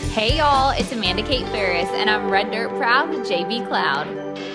Hey y'all, it's Amanda Kate Ferris, and I'm Red Dirt Proud with JB Cloud.